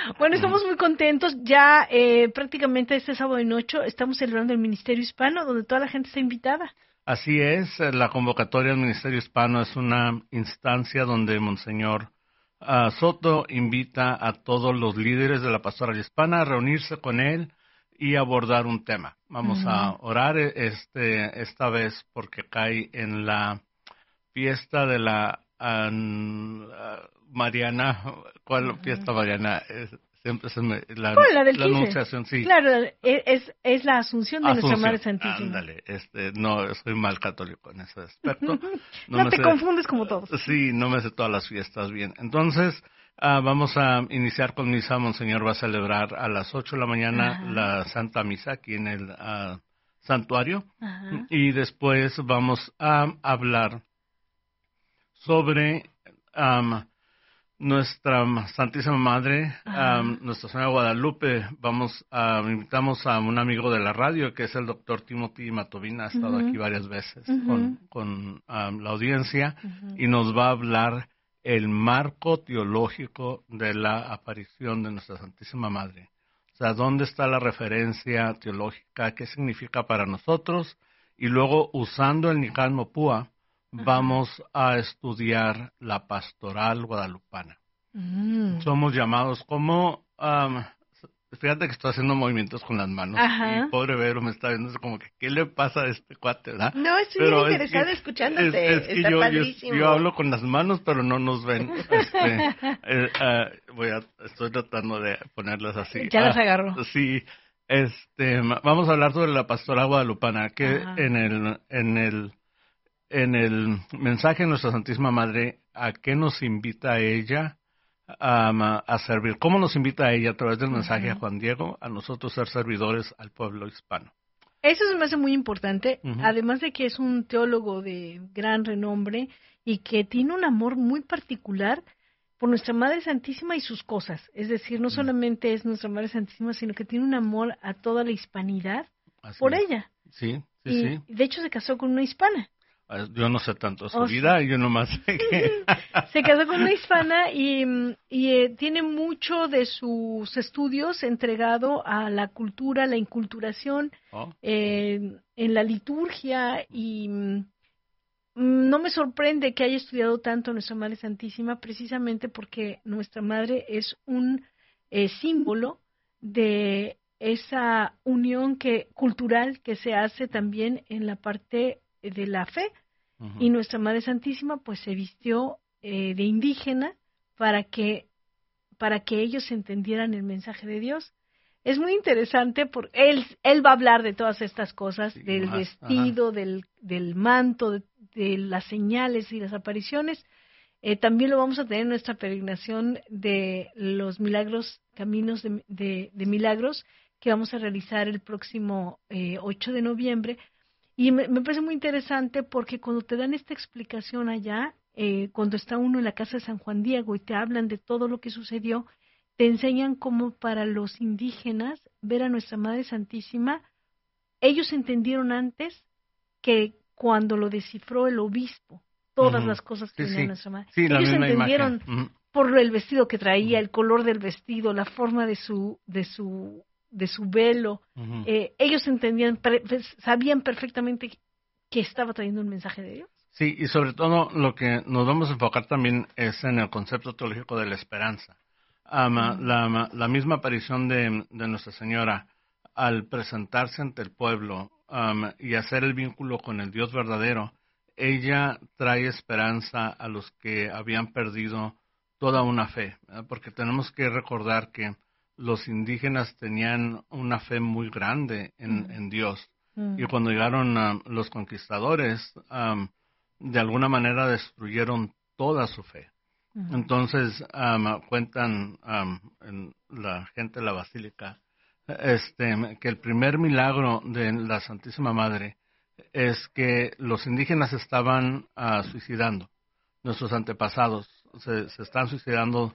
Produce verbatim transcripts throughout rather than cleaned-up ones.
Bueno, estamos muy contentos. Ya eh, prácticamente este sábado y noche estamos celebrando el Ministerio Hispano, donde toda la gente está invitada. Así es, eh, la convocatoria del Ministerio Hispano es una instancia donde Monseñor uh, Soto invita a todos los líderes de la pastoral hispana a reunirse con él y abordar un tema. Vamos Uh-huh. a orar este esta vez porque cae en la fiesta de la um, uh, Mariana. ¿Cuál Uh-huh. fiesta Mariana? Es, siempre se me, la, Bueno, la del la quince. anunciación, sí. Claro, es, es la Asunción de Asunción. Nuestra Madre Santísima. Ándale, este, no, soy mal católico en ese aspecto. No, no me te sé, confundes como todos. Sí, no me sé todas las fiestas bien. Entonces, uh, vamos a iniciar con misa. Monseñor va a celebrar a las ocho de la mañana Ajá. la Santa Misa aquí en el uh, santuario. Ajá. Y después vamos a hablar sobre um, nuestra Santísima Madre, um, Nuestra Señora Guadalupe. Vamos a invitamos a un amigo de la radio que es el doctor Timothy Matovina, ha estado uh-huh. aquí varias veces uh-huh. con, con um, la audiencia uh-huh. y nos va a hablar el marco teológico de la aparición de Nuestra Santísima Madre. O sea, ¿dónde está la referencia teológica? ¿Qué significa para nosotros? Y luego, usando el Nicasmo Púa, vamos a estudiar la pastoral guadalupana. Mm. Somos llamados como, um, fíjate que estoy haciendo movimientos con las manos. Ajá. Y pobre Vero me está viendo como que, ¿qué le pasa a este cuate, verdad? No, estoy pero bien interesada escuchándote, es, es que está yo, padrísimo. Yo, yo hablo con las manos, pero no nos ven. Este, eh, uh, voy a, estoy tratando de ponerlas así. Ya las ah, agarro. Sí. Este, vamos a hablar sobre la pastoral guadalupana, que Ajá. en el, en el, En el mensaje de Nuestra Santísima Madre, ¿a qué nos invita ella um, a servir? ¿Cómo nos invita ella a través del mensaje uh-huh. a Juan Diego, a nosotros ser servidores al pueblo hispano? Eso se me hace muy importante, uh-huh. además de que es un teólogo de gran renombre y que tiene un amor muy particular por Nuestra Madre Santísima y sus cosas. Es decir, no uh-huh. solamente es Nuestra Madre Santísima, sino que tiene un amor a toda la hispanidad Así por es. ella. Sí, sí, y, sí. De hecho, se casó con una hispana. Yo no sé tanto de su o vida, sea, yo nomás sé que... Se casó con una hispana y, y eh, tiene mucho de sus estudios entregado a la cultura, la inculturación, oh. eh, en la liturgia y mm, no me sorprende que haya estudiado tanto Nuestra Madre Santísima precisamente porque Nuestra Madre es un eh, símbolo de esa unión que cultural que se hace también en la parte de la fe, uh-huh. y Nuestra Madre Santísima pues se vistió eh, de indígena para que para que ellos entendieran el mensaje de Dios. Es muy interesante porque él él va a hablar de todas estas cosas, sí, del más, vestido, del del manto, de, de las señales y las apariciones. Eh, también lo vamos a tener en nuestra peregrinación de los milagros, caminos de, de, de milagros, que vamos a realizar el próximo eh, ocho de noviembre. Y me, me parece muy interesante porque cuando te dan esta explicación allá, eh, cuando está uno en la casa de San Juan Diego y te hablan de todo lo que sucedió, te enseñan cómo para los indígenas ver a Nuestra Madre Santísima, ellos entendieron antes que cuando lo descifró el obispo, todas uh-huh. las cosas que sí, tenía sí. Nuestra Madre. Sí, ellos entendieron uh-huh. por el vestido que traía, uh-huh. el color del vestido, la forma de su de su de su velo, uh-huh. eh, ellos entendían, pre- sabían perfectamente que estaba trayendo un mensaje de Dios. Sí, y sobre todo lo que nos vamos a enfocar también es en el concepto teológico de la esperanza. Um, uh-huh. la, la misma aparición de, de Nuestra Señora al presentarse ante el pueblo um, y hacer el vínculo con el Dios verdadero, ella trae esperanza a los que habían perdido toda una fe, ¿eh? Porque tenemos que recordar que los indígenas tenían una fe muy grande en, uh-huh. en Dios. Uh-huh. Y cuando llegaron uh, los conquistadores, um, de alguna manera destruyeron toda su fe. Uh-huh. Entonces, um, cuentan um, en la gente de la Basílica este, que el primer milagro de la Santísima Madre es que los indígenas estaban uh, suicidando. Nuestros antepasados se, se están suicidando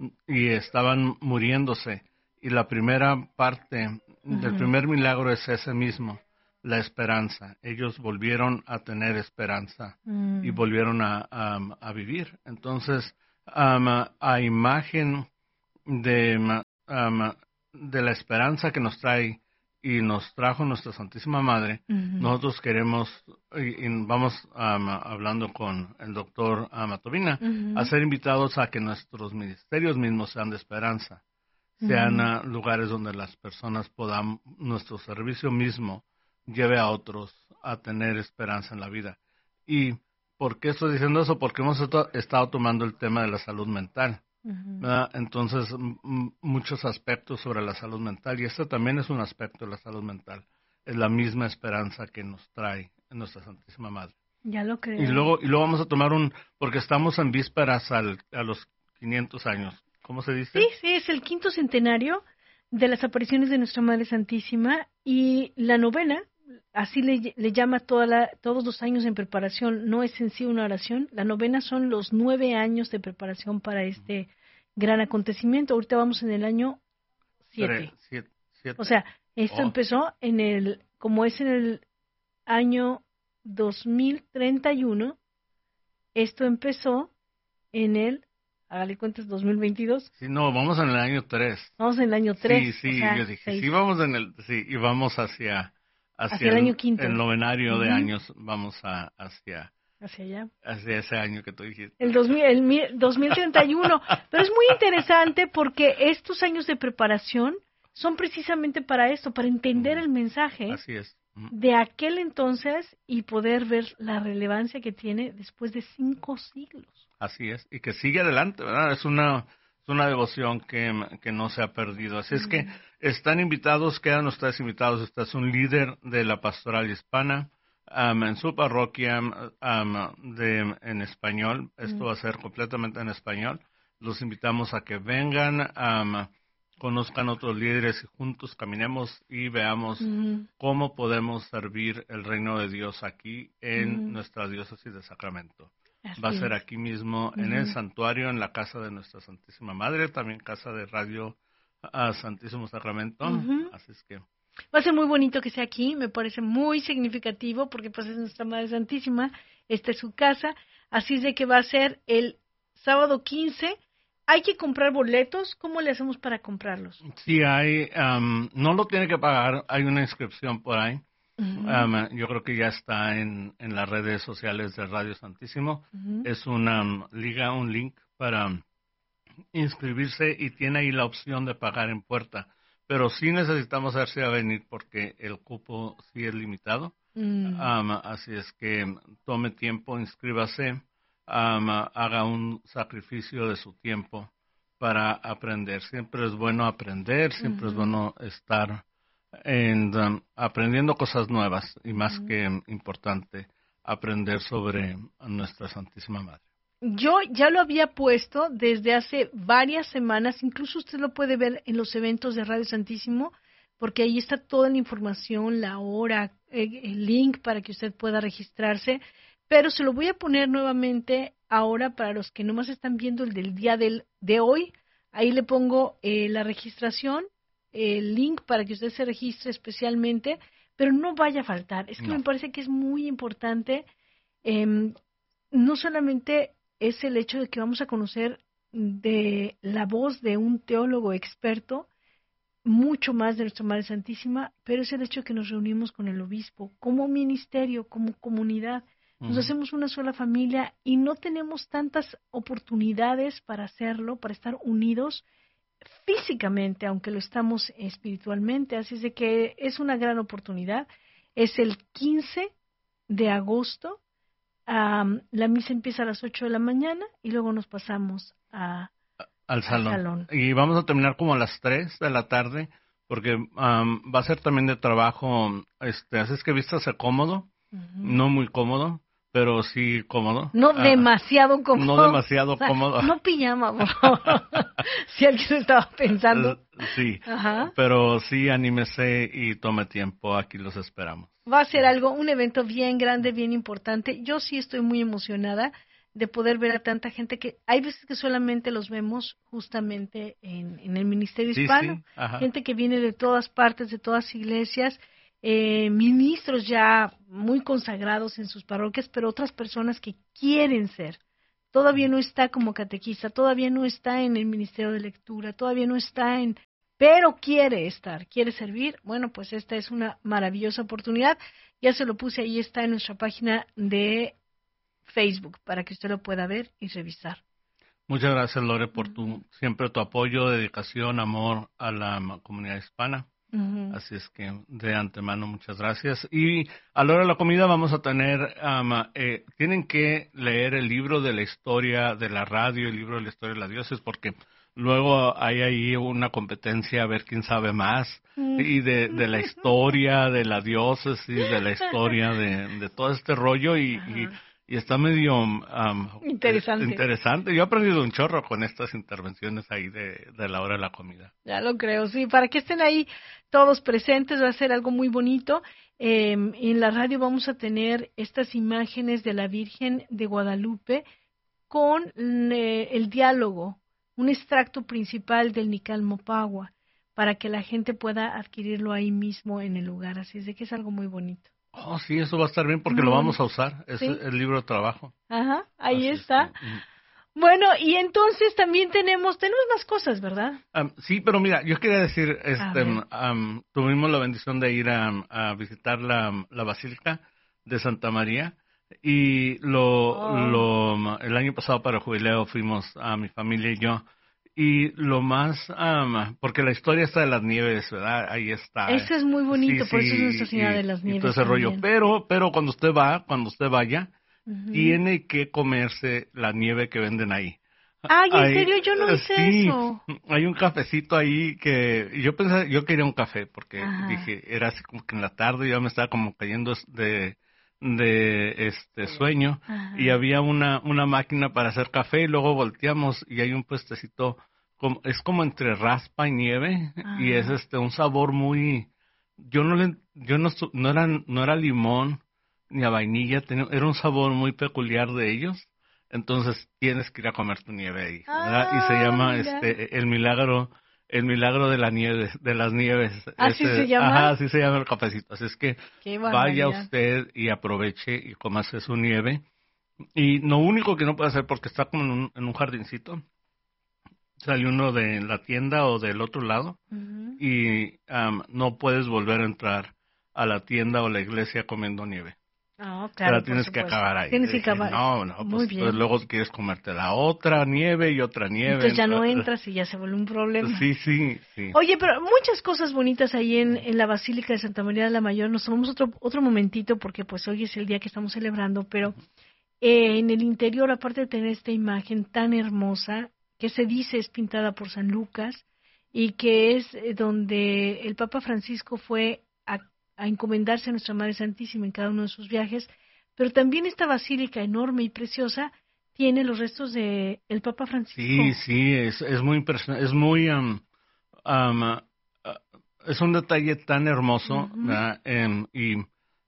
y estaban muriéndose. Y la primera parte uh-huh. del primer milagro es ese mismo, la esperanza. Ellos volvieron a tener esperanza uh-huh. y volvieron a, a, a vivir. Entonces, um, a imagen de um, de la esperanza que nos trae y nos trajo nuestra Santísima Madre, uh-huh. nosotros queremos, y, y vamos um, hablando con el doctor Matovina, uh-huh. a ser invitados a que nuestros ministerios mismos sean de esperanza, uh-huh. sean uh, lugares donde las personas puedan, nuestro servicio mismo lleve a otros a tener esperanza en la vida. ¿Y por qué estoy diciendo eso? Porque hemos estado tomando el tema de la salud mental. Uh-huh. Entonces, m- muchos aspectos sobre la salud mental, y este también es un aspecto de la salud mental, es la misma esperanza que nos trae nuestra Santísima Madre. Ya lo creo. Y luego, y luego vamos a tomar un, porque estamos en vísperas al, a los quinientos años, ¿cómo se dice? Sí, sí, es el quinto centenario de las apariciones de nuestra Madre Santísima, y la novena, así le, le llama toda la, todos los años en preparación, no es en sí una oración, la novena son los nueve años de preparación para este gran acontecimiento. Ahorita vamos en el año siete. siete, siete. O sea, esto oh. empezó en el, como es en el año dos mil treinta y uno, esto empezó en el, hágale cuentas, dos mil veintidós. Sí, no, vamos en el año tres. Vamos en el año tres. Sí, sí, o sea, yo dije, seis. sí, vamos en el, sí, y vamos hacia... Hacia, hacia el, el año quinto. El novenario uh-huh. de años, vamos a, hacia... Hacia allá. Hacia ese año que tú dijiste. El, dos mil, el dos mil treinta y uno. Pero es muy interesante porque estos años de preparación son precisamente para esto, para entender uh-huh. el mensaje Así es. Uh-huh. de aquel entonces y poder ver la relevancia que tiene después de cinco siglos. Así es. Y que sigue adelante, ¿verdad? Es una... Es una devoción que, que no se ha perdido. Así es que están invitados, quedan ustedes invitados. Usted es un líder de la pastoral hispana um, en su parroquia um, de, en español. Esto va a ser completamente en español. Los invitamos a que vengan, um, conozcan otros líderes y juntos caminemos y veamos uh-huh. cómo podemos servir el reino de Dios aquí en uh-huh. nuestra diócesis de Sacramento. Así va a ser aquí mismo, uh-huh. en el santuario, en la casa de nuestra Santísima Madre, también casa de Radio uh, Santísimo Sacramento. Uh-huh. Así es que... Va a ser muy bonito que sea aquí, me parece muy significativo, porque pues es nuestra Madre Santísima, esta es su casa, así es de que va a ser el sábado quince. ¿Hay que comprar boletos? ¿Cómo le hacemos para comprarlos? Sí, hay, um, no lo tiene que pagar, hay una inscripción por ahí. Uh-huh. Um, yo creo que ya está en, en las redes sociales de Radio Santísimo. Uh-huh. Es una um, liga, un link para um, inscribirse y tiene ahí la opción de pagar en puerta. Pero sí necesitamos hacerse a venir porque el cupo sí es limitado. Uh-huh. Um, así es que tome tiempo, inscríbase, um, haga un sacrificio de su tiempo para aprender. Siempre es bueno aprender, siempre uh-huh. es bueno estar... En, um, aprendiendo cosas nuevas y más uh-huh. que um, importante, aprender sobre nuestra Santísima Madre. Yo ya lo había puesto desde hace varias semanas, incluso usted lo puede ver en los eventos de Radio Santísimo, porque ahí está toda la información, la hora, el link para que usted pueda registrarse, pero se lo voy a poner nuevamente ahora para los que nomás están viendo el del día del, de hoy. Ahí le pongo eh, la registración, el link para que usted se registre especialmente, pero no vaya a faltar. Es que no. me parece que es muy importante, eh, no solamente es el hecho de que vamos a conocer de la voz de un teólogo experto, mucho más de nuestra Madre Santísima, pero es el hecho de que nos reunimos con el obispo, como ministerio, como comunidad. Nos uh-huh. hacemos una sola familia y no tenemos tantas oportunidades para hacerlo, para estar unidos físicamente, aunque lo estamos espiritualmente, así es de que es una gran oportunidad. Es el quince de agosto, um, la misa empieza a las ocho de la mañana y luego nos pasamos a, al, salón. al salón. Y vamos a terminar como a las tres de la tarde, porque um, va a ser también de trabajo, este, así es que vístase cómodo, uh-huh. no muy cómodo, pero sí cómodo. No uh, demasiado cómodo. No demasiado o sea, cómodo. No pijama, por favor. Si alguien estaba pensando. Uh, sí, Ajá. Pero sí, anímese y tome tiempo, aquí los esperamos. Va a ser algo, un evento bien grande, bien importante. Yo sí estoy muy emocionada de poder ver a tanta gente que hay veces que solamente los vemos justamente en, en el Ministerio Hispano. Sí, sí. Gente que viene de todas partes, de todas iglesias. Eh, ministros ya muy consagrados en sus parroquias, pero otras personas que quieren ser. Todavía no está como catequista, todavía no está en el ministerio de lectura, todavía no está en pero quiere estar, quiere servir, bueno, pues esta es una maravillosa oportunidad. Ya se lo puse, ahí está en nuestra página de Facebook para que usted lo pueda ver y revisar. Muchas gracias, Lore, por tu siempre tu apoyo, dedicación, amor a la um, comunidad hispana. Uh-huh. Así es que de antemano muchas gracias. Y a la hora de la comida vamos a tener, um, eh, tienen que leer el libro de la historia de la radio, el libro de la historia de la diócesis, porque luego hay ahí una competencia a ver quién sabe más, uh-huh. y de, de la historia de la diócesis, de la historia de, de todo este rollo, y, uh-huh. y Y está medio um, interesante. interesante. Yo he aprendido un chorro con estas intervenciones ahí de, de la hora de la comida. Ya lo creo, sí. Para que estén ahí todos presentes va a ser algo muy bonito. Eh, en la radio vamos a tener estas imágenes de la Virgen de Guadalupe con eh, el diálogo, un extracto principal del Nical Mopagua, para que la gente pueda adquirirlo ahí mismo en el lugar. Así es de que es algo muy bonito. Oh, sí, eso va a estar bien porque mm. lo vamos a usar. Es ¿sí? el libro de trabajo. Ajá, ahí Así está. Es que, bueno, y entonces también tenemos, tenemos más cosas, ¿verdad? Um, sí, pero mira, yo quería decir, este, um, tuvimos la bendición de ir a, a visitar la, la Basílica de Santa María y lo, oh. lo, el año pasado para el jubileo fuimos a mi familia y yo. Y lo más, um, porque la historia está de las nieves, ¿verdad? Ahí está. Eso es muy bonito, sí, por sí, eso es Nuestra Señora y, de las Nieves. Y todo ese rollo. Pero, pero cuando usted va, cuando usted vaya, uh-huh. tiene que comerse la nieve que venden ahí. Ay, ¿en ahí, serio? Yo no hice sí, eso. Hay un cafecito ahí que yo pensé, yo quería un café porque Ajá. dije, era así como que en la tarde ya me estaba como cayendo de... de este sueño. Ajá. Y había una una máquina para hacer café y luego volteamos y hay un puestecito como, es como entre raspa y nieve. Ajá. Y es este un sabor muy, yo no le yo no no era no era limón ni a vainilla, tenía, era un sabor muy peculiar de ellos. Entonces tienes que ir a comer tu nieve ahí, ¿verdad? Ah, y se llama mira. este el milagro El milagro de la nieve, de las nieves. ¿Así Ese, se llama? Ajá, así se llama el cafecito. Así es que vaya usted y aproveche y cómase su nieve. Y lo único que no puede hacer, porque está como en un, en un jardincito, sale uno de la tienda o del otro lado, uh-huh. y um, no puedes volver a entrar a la tienda o la iglesia comiendo nieve. Oh, claro, Pero tienes que acabar ahí. Tienes que dije, acabar. No, no, Muy pues, bien. pues luego quieres comerte la otra nieve y otra nieve. Entonces ya no entras y ya se vuelve un problema. Sí, sí, sí. Oye, pero muchas cosas bonitas ahí en, en la Basílica de Santa María de la Mayor. Nos tomamos otro otro momentito porque pues hoy es el día que estamos celebrando, pero eh, en el interior, aparte de tener esta imagen tan hermosa, que se dice es pintada por San Lucas y que es donde el Papa Francisco fue a, a encomendarse a Nuestra Madre Santísima en cada uno de sus viajes, pero también esta basílica enorme y preciosa tiene los restos de el Papa Francisco. Sí, sí, es, es muy impresionante, es muy, um, um, uh, es un detalle tan hermoso, uh-huh. ¿verdad? Um, y,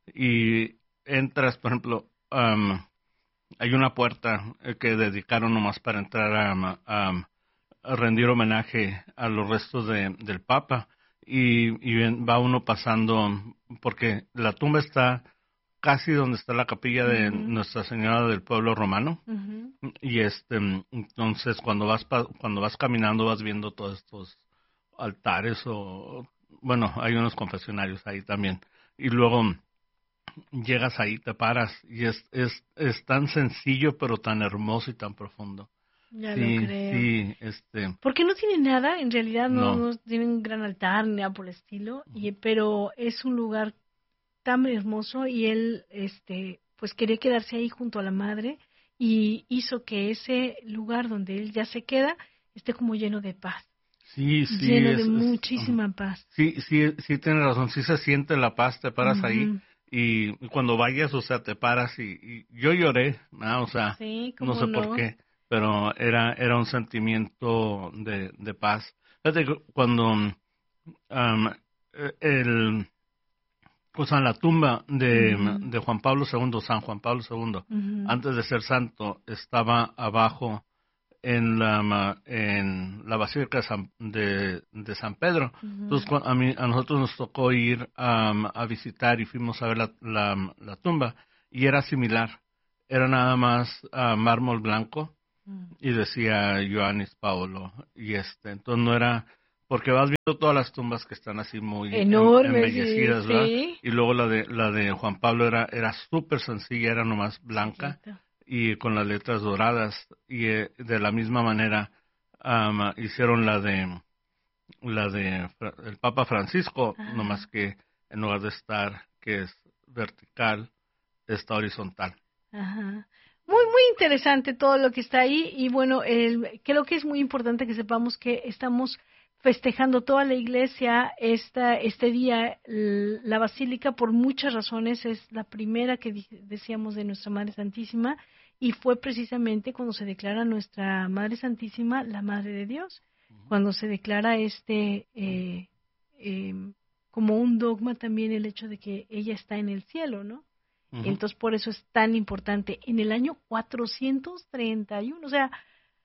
y entras, por ejemplo, um, hay una puerta que dedicaron nomás para entrar a, a, a rendir homenaje a los restos de, del Papa, y, y va uno pasando, porque la tumba está casi donde está la capilla de uh-huh. Nuestra Señora del Pueblo Romano, uh-huh. y este entonces cuando vas cuando vas caminando vas viendo todos estos altares, o bueno, hay unos confesionarios ahí también, y luego llegas ahí, te paras y es es es tan sencillo pero tan hermoso y tan profundo. Ya sí, lo creo. Sí, este. Porque no tiene nada, en realidad no, no. no tienen un gran altar ni nada por el estilo, y, pero es un lugar tan hermoso y él este pues quería quedarse ahí junto a la madre y hizo que ese lugar donde él ya se queda esté como lleno de paz. Sí, sí. Lleno es, de es, muchísima uh, paz. Sí, sí, sí tienes razón, sí se siente la paz, te paras uh-huh. ahí y cuando vayas, o sea, te paras y, y yo lloré, ¿no? O sea, sí, no sé no? por qué, pero era era un sentimiento de, de paz. Fíjate, cuando um, el pues en la tumba de, uh-huh. de Juan Pablo segundo, San Juan Pablo segundo, uh-huh. antes de ser santo, estaba abajo en la en la Basílica de San, de, de San Pedro. Uh-huh. Entonces a, mí, a nosotros nos tocó ir um, a visitar y fuimos a ver la, la, la tumba y era similar. Era nada más uh, mármol blanco uh-huh. y decía Ioannis Paulo. Y este, entonces no era porque vas viendo todas las tumbas que están así muy enormes, embellecidas, sí, ¿verdad? Sí. Y luego la de la de Juan Pablo era era súper sencilla, era nomás blanca Chiquita. y con las letras doradas. Y eh, de la misma manera um, hicieron la de la de Fra- el Papa Francisco, Ajá. nomás que en lugar de estar que es vertical, está horizontal. Ajá. Muy, muy interesante todo lo que está ahí y bueno, el, creo que es muy importante que sepamos que estamos festejando toda la iglesia esta, este día. L- La basílica por muchas razones es la primera que di- decíamos de nuestra Madre Santísima y fue precisamente cuando se declara nuestra Madre Santísima la Madre de Dios, cuando se declara este eh, em, como un dogma también el hecho de que ella está en el cielo, ¿no? Ujú. Entonces, por eso es tan importante. En el año cuatrocientos treinta y uno, o sea,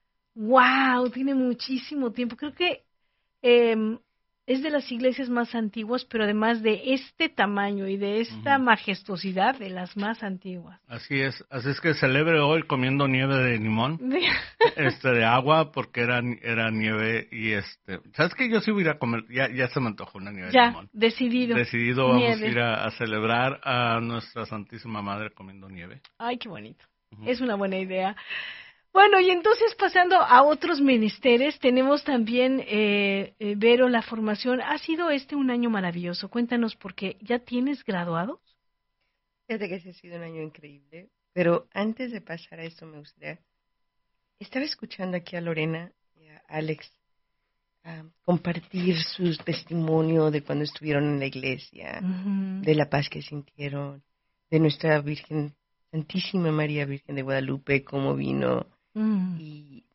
wow, tiene muchísimo tiempo. Creo que eh, es de las iglesias más antiguas, pero además de este tamaño y de esta Ujú. majestuosidad, de las más antiguas. Así es, así es que celebre hoy comiendo nieve de limón, este de agua, porque era era nieve y este, ¿sabes qué? Yo sí voy a ir a comer, ya ya se me antojó una nieve de Ya, limón. decidido. Decidido vamos a Nieve. ir a, a celebrar a nuestra Santísima Madre comiendo nieve. Ay, qué bonito. Ujú. Es una buena idea. Bueno, y entonces pasando a otros menesteres, tenemos también, eh, eh, Vero, la formación. Ha sido este un año maravilloso. Cuéntanos, porque ¿ya tienes graduados? Fíjate que ese ha sido un año increíble, pero antes de pasar a esto me gustaría, estaba escuchando aquí a Lorena y a Alex ah, compartir su testimonio de cuando estuvieron en la iglesia, Ujú. de la paz que sintieron, de nuestra Virgen, Santísima María Virgen de Guadalupe, cómo vino, Mm. y,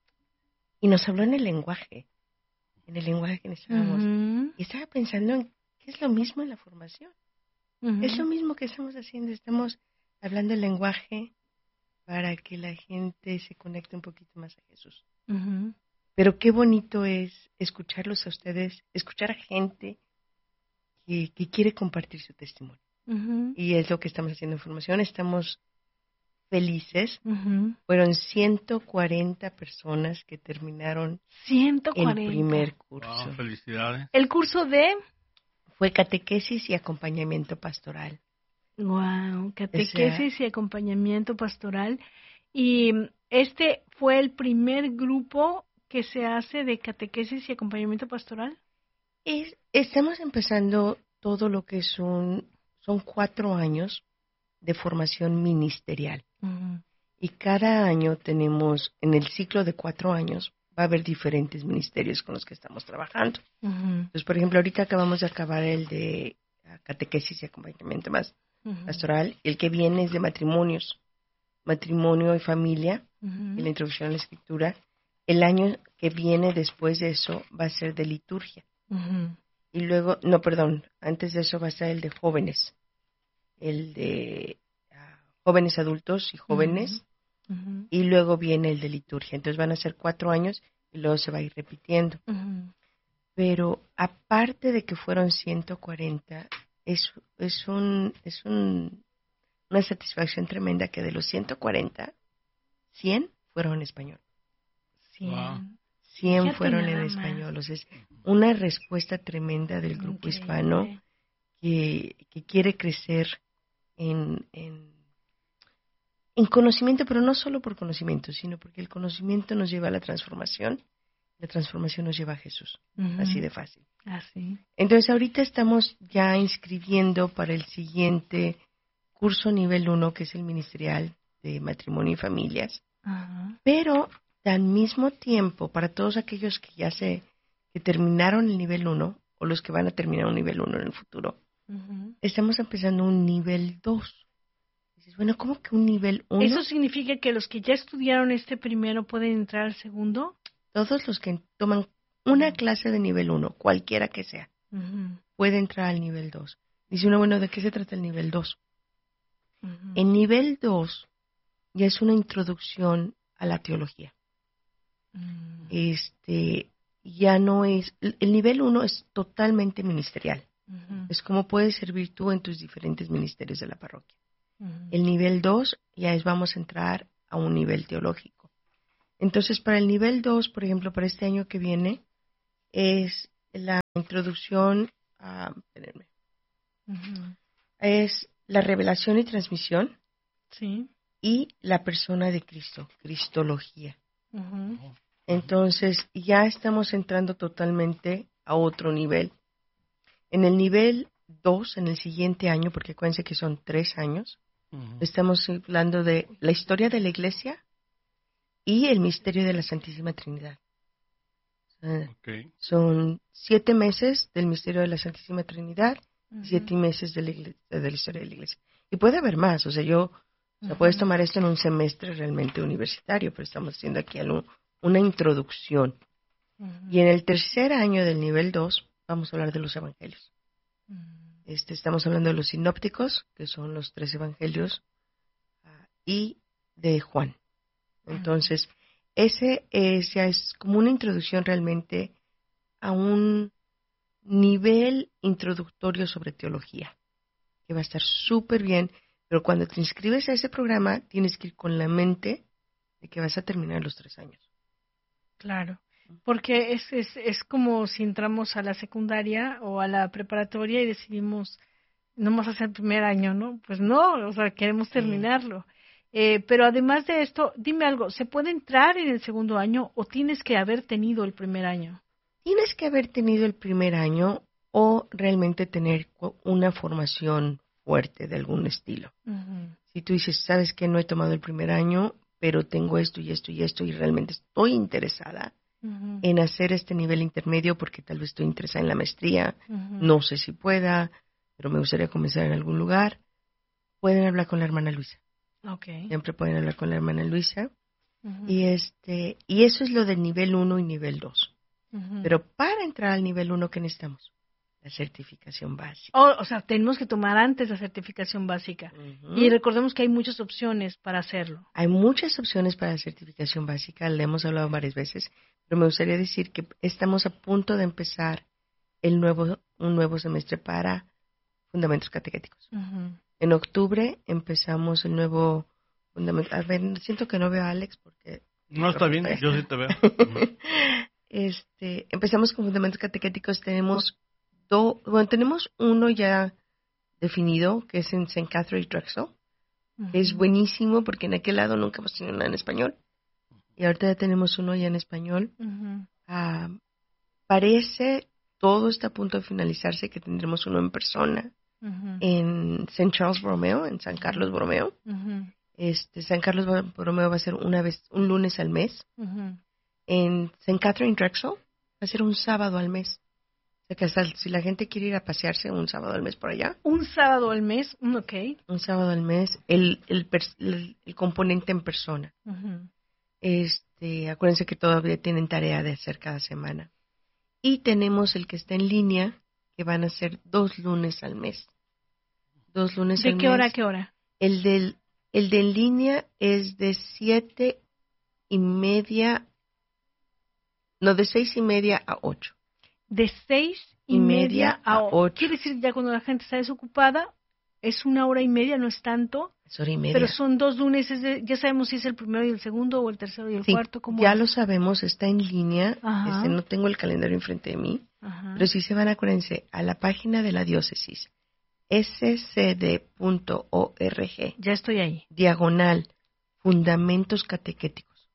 y nos habló en el lenguaje, en el lenguaje que necesitábamos. Ujú. Y estaba pensando en que es lo mismo en la formación. Ujú. Es lo mismo que estamos haciendo, estamos hablando el lenguaje para que la gente se conecte un poquito más a Jesús. Ujú. Pero qué bonito es escucharlos a ustedes, escuchar a gente que, que quiere compartir su testimonio. Ujú. Y es lo que estamos haciendo en formación, estamos felices. Ujú. Fueron ciento cuarenta personas que terminaron ciento el cuarenta. primer curso. Wow, felicidades. El curso de, Fue catequesis y acompañamiento pastoral. wow, O catequesis sea, y acompañamiento pastoral. Y mm, este fue el primer grupo que se hace de catequesis y acompañamiento pastoral. es- estamos empezando todo lo que son, son cuatro años de formación ministerial. Ujú. Y cada año tenemos, en el ciclo de cuatro años, va a haber diferentes ministerios con los que estamos trabajando. Ujú. Entonces, por ejemplo, ahorita acabamos de acabar el de ah, catequesis y acompañamiento más Ujú. pastoral. El que viene es de matrimonios, matrimonio y familia, Ujú. y la introducción a la escritura. El año que viene después de eso va a ser de liturgia. Ujú. Y luego, no, perdón, antes de eso va a ser el de jóvenes, el de ah, jóvenes adultos y jóvenes, Ujú. y luego viene el de liturgia. Entonces van a ser cuatro años y luego se va a ir repitiendo. Ujú. Pero aparte de que fueron ciento cuarenta, es, es, un, es un, una satisfacción tremenda que de los ciento cuarenta, cien fueron en español. Cien. cien Fíjate fueron nada en más. español. O sea, es una respuesta tremenda del grupo Increíble. hispano que, que quiere crecer en, en, en conocimiento, pero no solo por conocimiento, sino porque el conocimiento nos lleva a la transformación, la transformación nos lleva a Jesús, Ujú. así de fácil. Así. Entonces ahorita estamos ya inscribiendo para el siguiente curso nivel uno, que es el ministerial de matrimonio y familias, Ajá. pero al mismo tiempo para todos aquellos que ya se que terminaron el nivel uno o los que van a terminar un nivel uno en el futuro, Ujú. estamos empezando un nivel dos. Dices, bueno, ¿cómo que un nivel uno? ¿Eso significa que los que ya estudiaron este primero pueden entrar al segundo? Todos los que toman una clase de nivel uno, cualquiera que sea, Ujú. puede entrar al nivel dos. Dice uno, bueno, ¿de qué se trata el nivel dos? Ujú. En nivel dos ya es una introducción a la teología. Mm. Este, ya no es, el nivel uno es totalmente ministerial. Ujú. Es como puedes servir tú en tus diferentes ministerios de la parroquia. Ujú. El nivel dos ya es vamos a entrar a un nivel teológico. Entonces, para el nivel dos, por ejemplo, para este año que viene, es la introducción a... espérenme. Uh-huh. Es la revelación y transmisión. Sí. Y la persona de Cristo, Cristología. Uh-huh. Entonces, ya estamos entrando totalmente a otro nivel. En el nivel dos, en el siguiente año, porque acuérdense que son tres años, uh-huh. estamos hablando de la historia de la Iglesia y el misterio de la Santísima Trinidad. Okay. Son siete meses del misterio de la Santísima Trinidad y uh-huh. siete meses de la, iglesia, de la historia de la Iglesia. Y puede haber más, o sea, yo... O sea, puedes tomar esto en un semestre realmente universitario, pero estamos haciendo aquí algo, una introducción. Uh-huh. Y en el tercer año del nivel dos vamos a hablar de los evangelios. Uh-huh. Este, estamos hablando de los sinópticos, que son los tres evangelios, uh, y de Juan. Entonces, uh-huh. ese es, ya es como una introducción realmente a un nivel introductorio sobre teología, que va a estar súper bien. Pero cuando te inscribes a ese programa, tienes que ir con la mente de que vas a terminar los tres años. Claro, porque es, es, es como si entramos a la secundaria o a la preparatoria y decidimos no más hacer el primer año, ¿no? Pues no, o sea, queremos terminarlo. Sí. Eh, pero además de esto, dime algo, ¿se puede entrar en el segundo año o tienes que haber tenido el primer año? Tienes que haber tenido el primer año o realmente tener una formación fuerte de algún estilo. Uh-huh. Si tú dices, sabes que no he tomado el primer año, pero tengo esto y esto y esto y realmente estoy interesada uh-huh. en hacer este nivel intermedio porque tal vez estoy interesada en la maestría, uh-huh. no sé si pueda, pero me gustaría comenzar en algún lugar, pueden hablar con la hermana Luisa. Okay. Siempre pueden hablar con la hermana Luisa. Uh-huh. Y este y eso es lo del nivel uno y nivel dos. Uh-huh. Pero para entrar al nivel uno, ¿qué necesitamos? La certificación básica. Oh, o sea, tenemos que tomar antes la certificación básica. Uh-huh. Y recordemos que hay muchas opciones para hacerlo. Hay muchas opciones para la certificación básica, le hemos hablado varias veces, pero me gustaría decir que estamos a punto de empezar el nuevo, un nuevo semestre para fundamentos catequéticos. Uh-huh. En octubre empezamos el nuevo fundamento. A ver, siento que no veo a Alex porque... No, está bien, yo sí te veo. este, empezamos con fundamentos catequéticos, tenemos... Do, bueno, tenemos uno ya definido, que es en Saint Catherine Drexel. Uh-huh. Es buenísimo porque en aquel lado nunca hemos tenido nada en español. Y ahorita ya tenemos uno ya en español. Uh-huh. Uh, parece, todo está a punto de finalizarse, que tendremos uno en persona uh-huh. en Saint Charles Borromeo, en San Carlos Borromeo. Uh-huh. Este, San Carlos Borromeo va a ser una vez, un lunes al mes. Uh-huh. En Saint Catherine Drexel va a ser un sábado al mes. O sea que hasta si la gente quiere ir a pasearse un sábado al mes por allá. Un sábado al mes, ok. Un sábado al mes, el, el, el, el componente en persona. Uh-huh. Este, acuérdense que todavía tienen tarea de hacer cada semana. Y tenemos el que está en línea, que van a ser dos lunes al mes. Dos lunes al mes. ¿De qué hora a qué hora? El del, el de en línea es de siete y media, no, de seis y media a ocho. De seis y, y media a ocho. Quiere decir, ya cuando la gente está desocupada, es una hora y media, no es tanto. Es hora y media. Pero son dos lunes, es de, ya sabemos si es el primero y el segundo, o el tercero y el sí, cuarto. ¿Cómo ya es? Lo sabemos, está en línea. Este, no tengo el calendario enfrente de mí. Ajá. Pero si se van, acuérdense, a la página de la diócesis, s c d punto org. Ya estoy ahí. Diagonal, fundamentos catequéticos.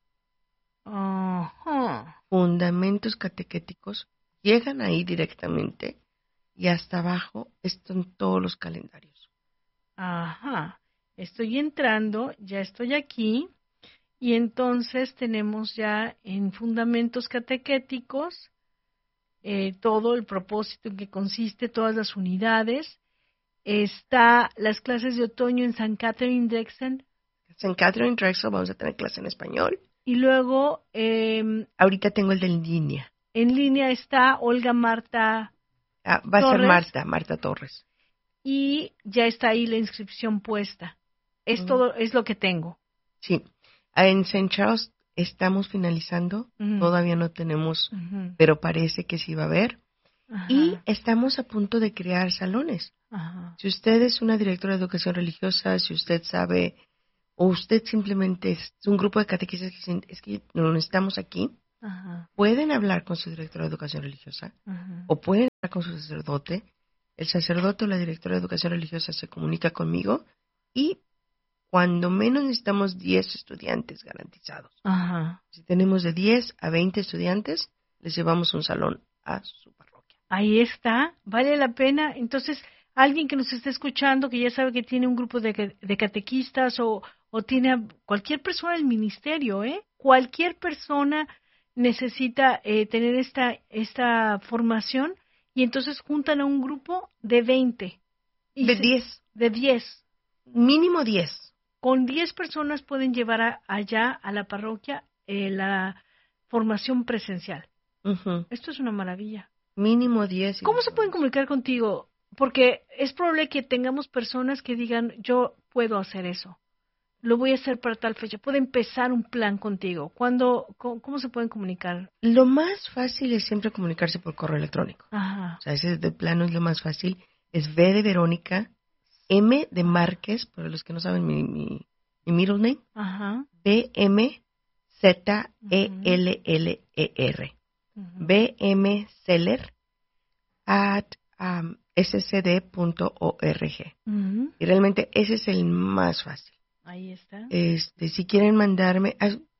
Uh-huh. Fundamentos catequéticos. Llegan ahí directamente y hasta abajo están todos los calendarios. Ajá, estoy entrando, ya estoy aquí y entonces tenemos ya en fundamentos catequéticos eh, todo el propósito en que consiste, todas las unidades. Está las clases de otoño en Saint Catherine Drexel. Saint Catherine Drexel vamos a tener clase en español. Y luego... Eh, ahorita tengo el de en línea. En línea está Olga Marta ah, Va Torres, a ser Marta, Marta Torres. Y ya está ahí la inscripción puesta. Es uh-huh. todo, es lo que tengo. Sí. En Saint Charles estamos finalizando. Uh-huh. Todavía no tenemos, uh-huh. pero parece que sí va a haber. Uh-huh. Y estamos a punto de crear salones. Uh-huh. Si usted es una directora de educación religiosa, si usted sabe, o usted simplemente es un grupo de catequistas que dicen, es que lo necesitamos aquí, Ajá. pueden hablar con su directora de educación religiosa Ajá. o pueden hablar con su sacerdote. El sacerdote o la directora de educación religiosa se comunica conmigo y cuando menos necesitamos diez estudiantes garantizados. Ajá. Si tenemos de diez a veinte estudiantes, les llevamos un salón a su parroquia. Ahí está, vale la pena. Entonces, alguien que nos esté escuchando, que ya sabe que tiene un grupo de, de catequistas o, o tiene a cualquier persona del ministerio, ¿eh? Cualquier persona necesita eh, tener esta, esta formación y entonces juntan a un grupo de veinte. Y De se, diez. De diez. Mínimo diez. Con diez personas pueden llevar a, allá a la parroquia eh, la formación presencial. Uh-huh. Esto es una maravilla. Mínimo diez. ¿Cómo se pueden comunicar contigo? Porque es probable que tengamos personas que digan, yo puedo hacer eso, lo voy a hacer para tal fecha. Puede empezar un plan contigo. ¿Cuándo, cómo, cómo se pueden comunicar? Lo más fácil es siempre comunicarse por correo electrónico. Ajá. O sea, ese de plano es lo más fácil. Es V de Verónica, M de Márquez, para los que no saben mi, mi, mi middle name. Ajá. B M Z E L L E R. Uh-huh. B M Seller at um, s c d punto org. Uh-huh. Y realmente ese es el más fácil. Ahí está. Este, si quieren mandarme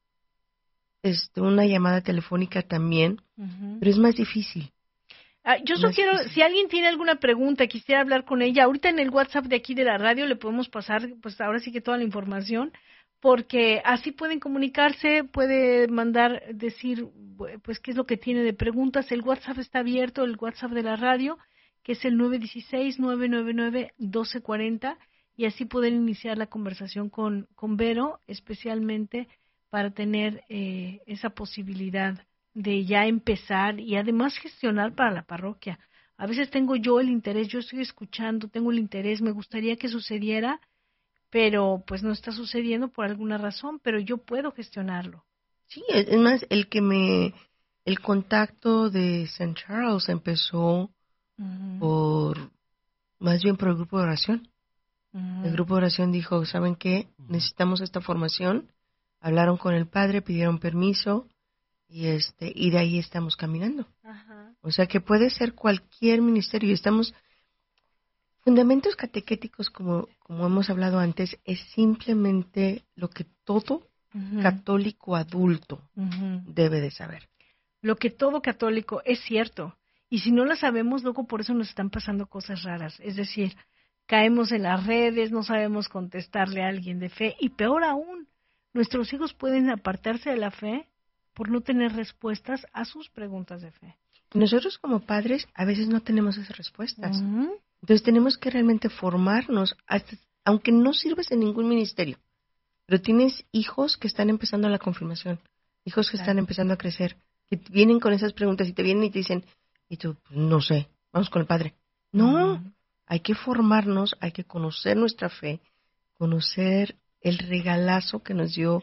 este, una llamada telefónica también, Uh-huh. pero es más difícil. Ah, yo Más sugiero, difícil. si alguien tiene alguna pregunta, quisiera hablar con ella, ahorita en el WhatsApp de aquí de la radio le podemos pasar, pues ahora sí que toda la información, porque así pueden comunicarse, puede mandar, decir, pues qué es lo que tiene de preguntas. El WhatsApp está abierto, el WhatsApp de la radio, que es el nueve uno seis, nueve nueve nueve, uno dos cuatro cero, y así pueden iniciar la conversación con, con Vero, especialmente para tener eh, esa posibilidad de ya empezar y además gestionar para la parroquia. A veces tengo yo el interés, yo estoy escuchando, tengo el interés, me gustaría que sucediera, pero pues no está sucediendo por alguna razón, pero yo puedo gestionarlo. Sí, es más, el que me, el contacto de Saint Charles empezó Uh-huh. por, más bien por el grupo de oración. Uh-huh. El grupo de oración dijo, ¿saben qué? Necesitamos esta formación. Hablaron con el padre, pidieron permiso y este y de ahí estamos caminando. Ajá. O sea que puede ser cualquier ministerio. Y estamos fundamentos catequéticos, como como hemos hablado antes, es simplemente lo que todo Uh-huh. católico adulto Uh-huh. debe de saber. Lo que todo católico es cierto. Y si no la sabemos, luego por eso nos están pasando cosas raras. Es decir, caemos en las redes, no sabemos contestarle a alguien de fe. Y peor aún, nuestros hijos pueden apartarse de la fe por no tener respuestas a sus preguntas de fe. Nosotros como padres a veces no tenemos esas respuestas. Uh-huh. Entonces tenemos que realmente formarnos, hasta, aunque no sirves en ningún ministerio. Pero tienes hijos que están empezando la confirmación, hijos que Claro. están empezando a crecer, que vienen con esas preguntas y te vienen y te dicen, y tú, no sé, vamos con el padre. No, Uh-huh. hay que formarnos, hay que conocer nuestra fe, conocer el regalazo que nos dio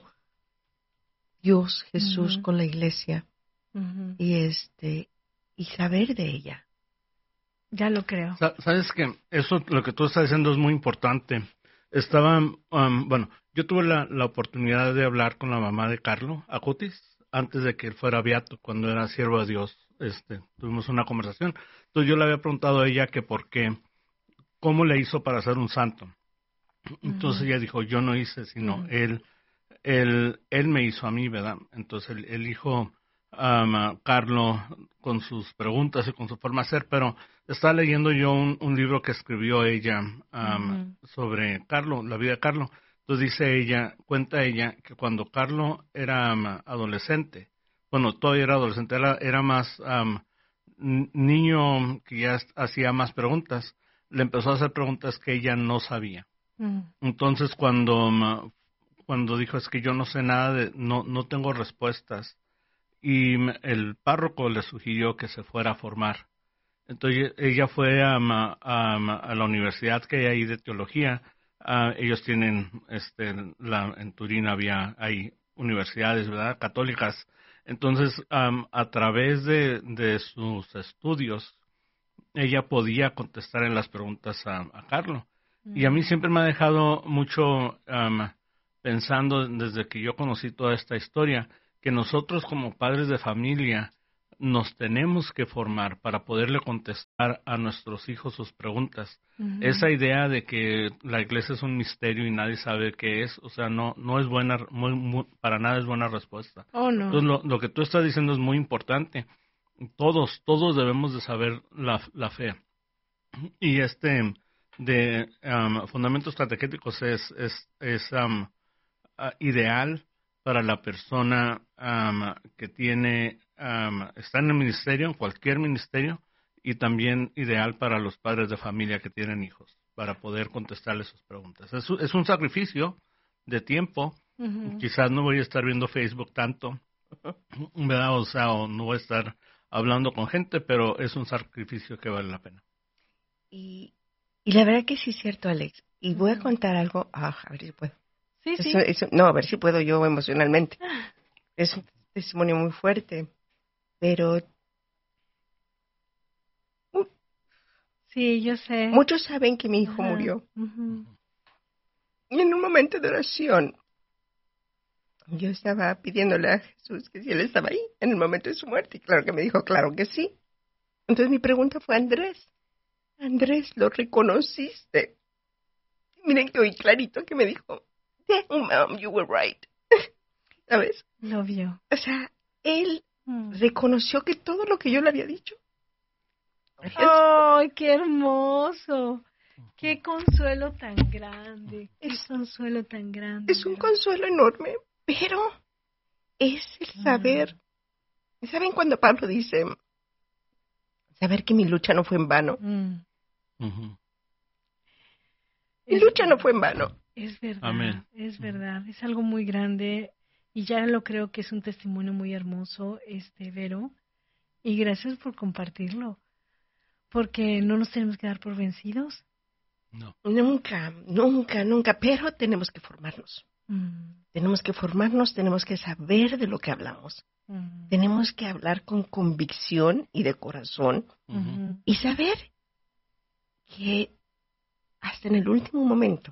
Dios, Jesús, Uh-huh. con la iglesia, Uh-huh. y este y saber de ella. Ya lo creo. Sa- Sabes que eso, lo que tú estás diciendo es muy importante. Estaba, um, bueno, yo tuve la, la oportunidad de hablar con la mamá de Carlo Acutis antes de que él fuera beato, cuando era siervo de Dios. Este, tuvimos una conversación. Entonces yo le había preguntado a ella que por qué, cómo le hizo para ser un santo. Entonces Ujú. ella dijo, yo no hice, sino Ujú. él, él, él me hizo a mí, ¿verdad? Entonces el, el hijo um, Carlo con sus preguntas y con su forma de ser, pero estaba leyendo yo un, un libro que escribió ella um, Ujú. sobre Carlo, la vida de Carlo. Entonces dice ella, cuenta ella que cuando Carlo era um, adolescente, bueno, todavía era adolescente, era, era más um, n- niño que ya hacía más preguntas, le empezó a hacer preguntas que ella no sabía. Ujú. Entonces cuando um, cuando dijo es que yo no sé nada de, no no tengo respuestas, y m- el párroco le sugirió que se fuera a formar. Entonces ella fue a, ma- a, ma- a la universidad que hay ahí de teología. Ah, ellos tienen, este, la, en Turín había, hay universidades, ¿verdad? Católicas. Entonces, am, a través de, de sus estudios, ella podía contestar en las preguntas a, a Carlo. Y a mí siempre me ha dejado mucho am, pensando desde que yo conocí toda esta historia, que nosotros como padres de familia nos tenemos que formar para poderle contestar a nuestros hijos sus preguntas. Uh-huh. Esa idea de que la iglesia es un misterio y nadie sabe qué es, o sea, no no es buena, muy, muy, para nada es buena respuesta. Oh, no. Entonces, lo, lo que tú estás diciendo es muy importante. Todos, todos debemos de saber la, la fe. Y este de um, fundamentos catequéticos es, es, es um, uh, ideal para la persona um, que tiene, um, está en el ministerio, en cualquier ministerio, y también ideal para los padres de familia que tienen hijos, para poder contestarles sus preguntas. Es, es un sacrificio de tiempo. Uh-huh. Quizás no voy a estar viendo Facebook tanto, ¿verdad? O sea, o no voy a estar hablando con gente, pero es un sacrificio que vale la pena. Y, y la verdad que sí es cierto, Alex. Y voy a contar algo. Ah, a ver si puedo. Sí, eso, sí. Eso, no, a ver si puedo yo emocionalmente. Es un testimonio muy fuerte, pero... Sí, yo sé. Muchos saben que mi hijo Ajá. murió. Uh-huh. Y en un momento de oración, yo estaba pidiéndole a Jesús que si él estaba ahí en el momento de su muerte. Y claro que me dijo, claro que sí. Entonces mi pregunta fue, Andrés, Andrés, ¿lo reconociste? Y miren que oí clarito que me dijo, Damn, Mom, you were right. ¿Sabes? Lo vio. O sea, él Mm. reconoció que todo lo que yo le había dicho. ¡Ay, qué hermoso! ¡Qué consuelo tan grande! ¡Qué Es- consuelo tan grande! Es un consuelo enorme, pero es el saber. ¿Saben cuando Pablo dice, saber que mi lucha no fue en vano? Mm. Uh-huh. Mi Es lucha no verdad. fue en vano. Es verdad, Amén. es verdad, es algo muy grande y ya lo creo que es un testimonio muy hermoso, este Vero, y gracias por compartirlo, porque no nos tenemos que dar por vencidos. No. Nunca, nunca, nunca, pero tenemos que formarnos. Mm, Tenemos que formarnos, tenemos que saber de lo que hablamos. mm, Tenemos que hablar con convicción y de corazón Uh-huh. ujú, y saber que hasta en el último momento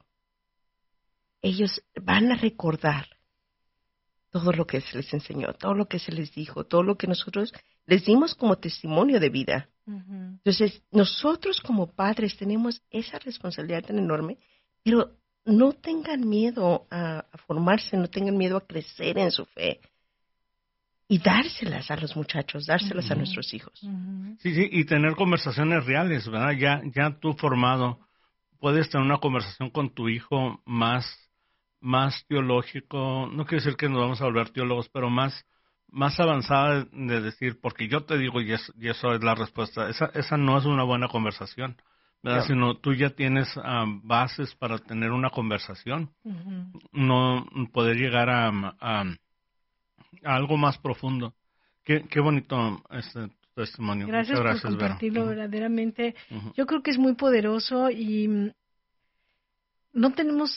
ellos van a recordar todo lo que se les enseñó, todo lo que se les dijo, todo lo que nosotros les dimos como testimonio de vida. ujú. Entonces, nosotros como padres tenemos esa responsabilidad tan enorme, pero no tengan miedo a, a formarse, no tengan miedo a crecer en su fe y dárselas a los muchachos, dárselas a Ujú. nuestros hijos. Ujú. Sí, sí, y tener conversaciones reales, ¿verdad? Ya, ya tú formado, puedes tener una conversación con tu hijo más, más teológico, no quiere decir que nos vamos a volver teólogos, pero más, más avanzada de decir, porque yo te digo y, es, y eso es la respuesta. Esa, esa no es una buena conversación, ¿verdad? No. Sino tú ya tienes um, bases para tener una conversación, Ujú. no poder llegar a, a, a algo más profundo. Qué, qué bonito este testimonio. Gracias, Muchas gracias, por Vero. compartirlo Ujú, verdaderamente. ujú. Yo creo que es muy poderoso y mm, no tenemos,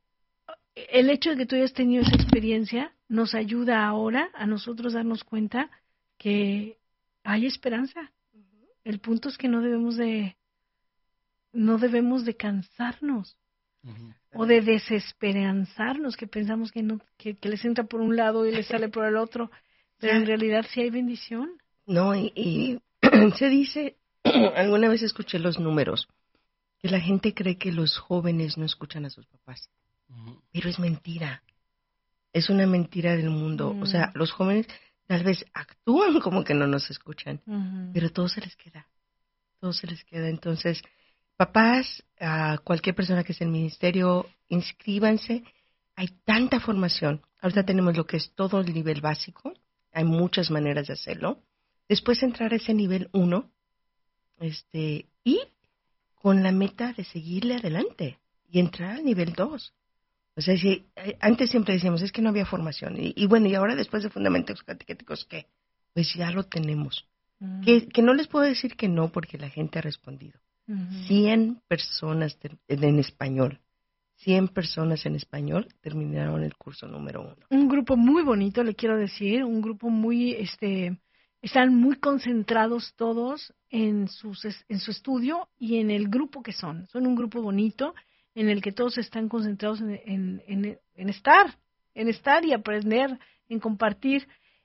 el hecho de que tú hayas tenido esa experiencia nos ayuda ahora a nosotros darnos cuenta que hay esperanza. El punto es que no debemos de, no debemos de cansarnos Ujú. o de desesperanzarnos, que pensamos que no, que, que les entra por un lado y les sale por el otro, pero en realidad sí hay bendición. No, y, y se dice, alguna vez escuché los números, que la gente cree que los jóvenes no escuchan a sus papás, Ujú. pero es mentira. Es una mentira del mundo. Mm. O sea, los jóvenes tal vez actúan como que no nos escuchan, Ujú. pero todo se les queda. Todo se les queda. Entonces, papás, a cualquier persona que esté en el ministerio, inscríbanse. Hay tanta formación. Ahorita tenemos lo que es todo el nivel básico. Hay muchas maneras de hacerlo. Después entrar a ese nivel uno, este, y con la meta de seguirle adelante y entrar al nivel dos. O sea, si, eh, antes siempre decíamos, es que no había formación. Y, y bueno, y ahora después de fundamentos catequéticos, ¿qué? Pues ya lo tenemos. Ujú. Que, que no les puedo decir que no porque la gente ha respondido. Ujú. cien personas de- de- en español. cien personas en español terminaron el curso número uno. Un grupo muy bonito, le quiero decir, un grupo muy, este, están muy concentrados todos en sus, es- en su estudio y en el grupo que son. Son un grupo bonito en el que todos están concentrados en, en, en, en estar, en estar y aprender, en compartir.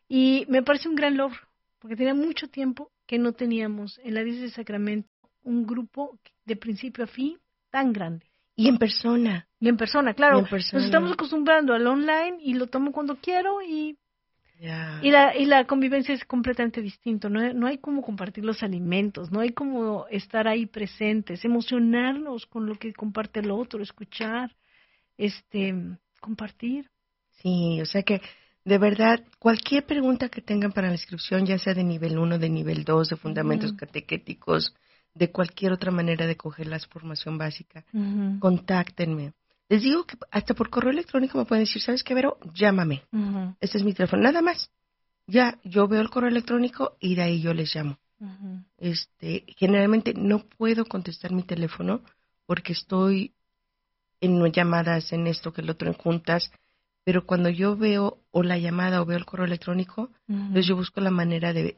Y me parece un gran logro, porque tenía mucho tiempo que no teníamos en la diócesis de Sacramento un grupo de principio a fin tan grande. Y en persona. Y en persona, claro. En persona. Nos estamos acostumbrando al online y lo tomo cuando quiero y, yeah. y, la, y la convivencia es completamente distinto. No, no hay como compartir los alimentos, no hay como estar ahí presentes, emocionarnos con lo que comparte el otro, escuchar, este, compartir. Sí, o sea que de verdad, cualquier pregunta que tengan para la inscripción, ya sea de nivel uno, de nivel dos, de fundamentos uh-huh. catequéticos, de cualquier otra manera de coger la formación básica, uh-huh. contáctenme. Les digo que hasta por correo electrónico me pueden decir, ¿sabes qué, Vero? Llámame. Uh-huh. Este es mi teléfono, nada más. Ya, yo veo el correo electrónico y de ahí yo les llamo. Uh-huh. Este, generalmente no puedo contestar mi teléfono porque estoy en llamadas, en esto, que el otro, en juntas, pero cuando yo veo o la llamada o veo el correo electrónico, uh-huh. entonces yo busco la manera de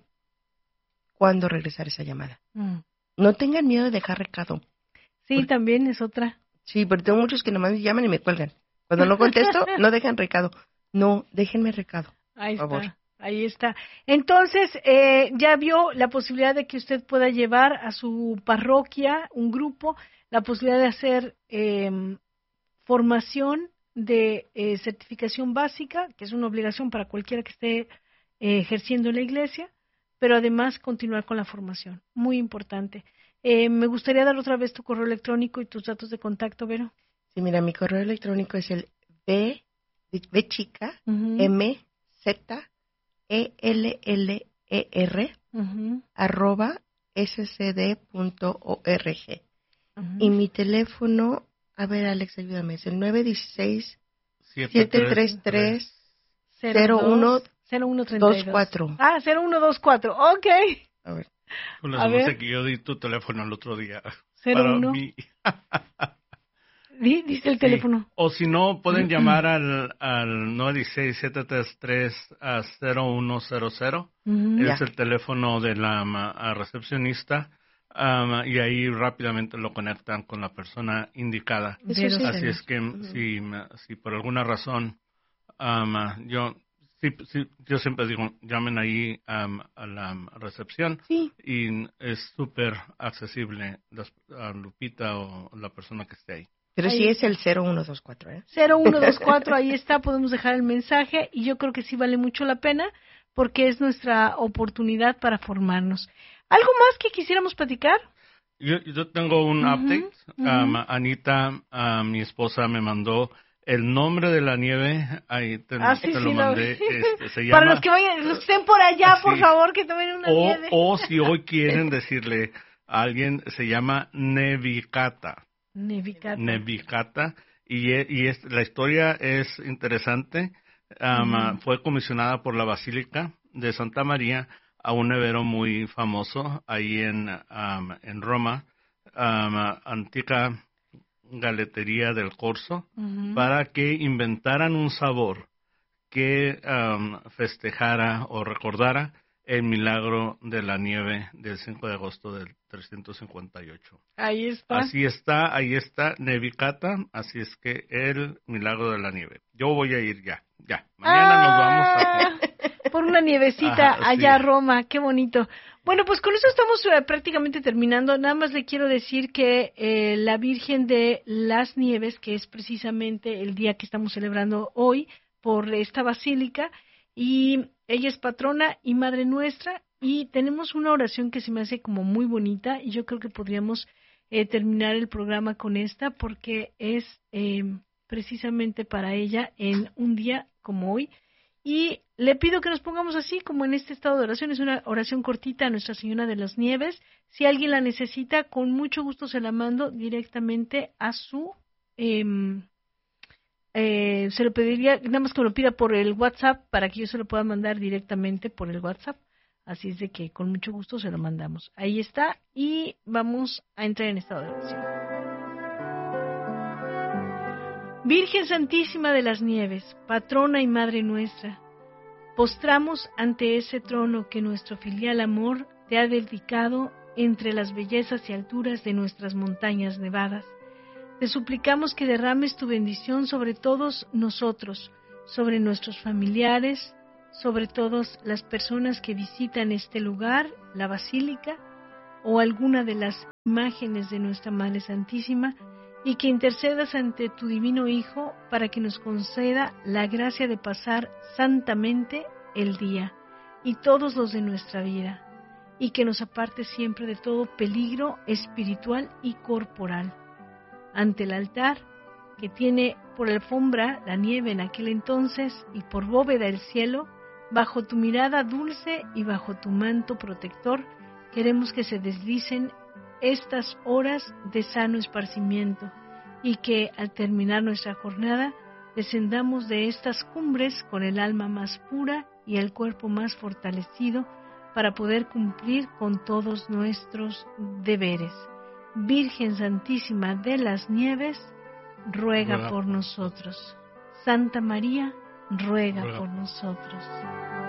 cuándo regresar esa llamada. Uh-huh. No tengan miedo de dejar recado. Sí, porque, también es otra. Sí, pero tengo muchos que nomás me llaman y me cuelgan. Cuando no contesto, no dejan recado. No, déjenme recado. Ahí por está, favor. Ahí está. Entonces, eh, ya vio la posibilidad de que usted pueda llevar a su parroquia un grupo, la posibilidad de hacer eh, formación de eh, certificación básica, que es una obligación para cualquiera que esté eh, ejerciendo en la iglesia, pero además continuar con la formación, muy importante. Eh, me gustaría dar otra vez tu correo electrónico y tus datos de contacto, Vero. Sí, mira, mi correo electrónico es el B, B chica, uh-huh. M, Z, E, L, L, E, R, uh-huh. arroba, S C D punto org. Uh-huh. Y mi teléfono, a ver, Alex, ayúdame, es el nueve uno seis, siete tres tres, cero uno dos cuatro. Ah, cero uno dos cuatro, ok. A ver. Con la sé que yo di tu teléfono el otro día. cero uno. Dice el teléfono. Sí. O si no, pueden llamar al, al nueve uno seis, siete tres tres, cero uno cero cero. Uh-huh. Es yeah. el teléfono de la uh, recepcionista. Um, y ahí rápidamente lo conectan con la persona indicada. Eso sí, Así sí. es que uh-huh. si, si por alguna razón um, yo sí, sí, yo siempre digo, llamen ahí um, a la recepción sí. y es súper accesible a Lupita o la persona que esté ahí. Pero ahí. Sí es el cero uno dos cuatro, ¿eh? cero uno dos cuatro, ahí está, podemos dejar el mensaje y yo creo que sí vale mucho la pena porque es nuestra oportunidad para formarnos. ¿Algo más que quisiéramos platicar? Yo, yo tengo un uh-huh, update. Uh-huh. Um, Anita, uh, mi esposa, me mandó el nombre de la nieve. Ahí te, ah, te sí, lo sí, mandé. No. Este, se Para llama, los que vayan, los estén por allá, así, por favor, que tomen una o, nieve. O si hoy quieren decirle a alguien, se llama Nevicata. Nevicata. Nevicata. Y, y es, la historia es interesante. Um, uh-huh. Fue comisionada por la Basílica de Santa María a un nevero muy famoso ahí en, um, en Roma, um, antigua galetería del Corso, uh-huh. para que inventaran un sabor que um, festejara o recordara el milagro de la nieve del cinco de agosto del trescientos cincuenta y ocho. Ahí está. Así está, ahí está, Nevicata, así es que el milagro de la nieve. Yo voy a ir ya, ya. Mañana ah, nos vamos a... Por una nievecita Ajá, allá sí. a Roma, qué bonito. Bueno, pues con eso estamos eh, prácticamente terminando. Nada más le quiero decir que eh, la Virgen de las Nieves, que es precisamente el día que estamos celebrando hoy por esta basílica, y ella es patrona y madre nuestra, y tenemos una oración que se me hace como muy bonita, y yo creo que podríamos eh, terminar el programa con esta, porque es eh, precisamente para ella en un día como hoy. Y le pido que nos pongamos así, como en este estado de oración. Es una oración cortita a Nuestra Señora de las Nieves. Si alguien la necesita, con mucho gusto se la mando directamente a su... Eh, eh, se lo pediría, nada más que me lo pida por el WhatsApp, para que yo se lo pueda mandar directamente por el WhatsApp. Así es de que con mucho gusto se lo mandamos. Ahí está, y vamos a entrar en estado de oración. Virgen Santísima de las Nieves, patrona y madre nuestra, postramos ante ese trono que nuestro filial amor te ha dedicado entre las bellezas y alturas de nuestras montañas nevadas. Te suplicamos que derrames tu bendición sobre todos nosotros, sobre nuestros familiares, sobre todas las personas que visitan este lugar, la Basílica, o alguna de las imágenes de nuestra Madre Santísima, y que intercedas ante tu Divino Hijo para que nos conceda la gracia de pasar santamente el día y todos los de nuestra vida, y que nos aparte siempre de todo peligro espiritual y corporal. Ante el altar, que tiene por alfombra la nieve en aquel entonces y por bóveda el cielo, bajo tu mirada dulce y bajo tu manto protector, queremos que se deslicen estas horas de sano esparcimiento y que al terminar nuestra jornada descendamos de estas cumbres con el alma más pura y el cuerpo más fortalecido para poder cumplir con todos nuestros deberes. Virgen Santísima de las Nieves, ruega por nosotros. Santa María, ruega por nosotros.